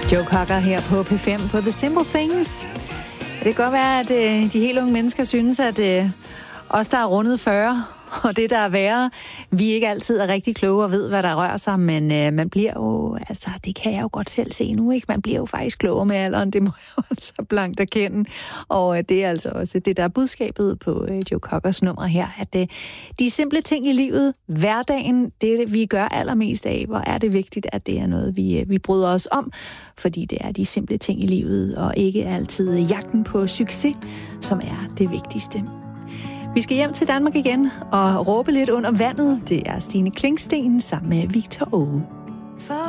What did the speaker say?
Joe Cocker her på P5 på The Simple Things. Det kan godt være, at de helt unge mennesker synes, at os, der er rundet 40, og det, der er værre, vi ikke altid er rigtig kloge og ved, hvad der rører sig, men man bliver jo, altså det kan jeg jo godt selv se nu, ikke? Man bliver jo faktisk klogere med alderen, det må jeg jo altså blankt erkende. Og det er altså også det, der er budskabet på Joe Cockers nummer her, at de simple ting i livet, hverdagen, det vi gør allermest af, hvor er det vigtigt, at det er noget, vi bryder os om, fordi det er de simple ting i livet, og ikke altid jagten på succes, som er det vigtigste. Vi skal hjem til Danmark igen og råbe lidt under vandet. Det er Stine Klingsten sammen med Victor Aage.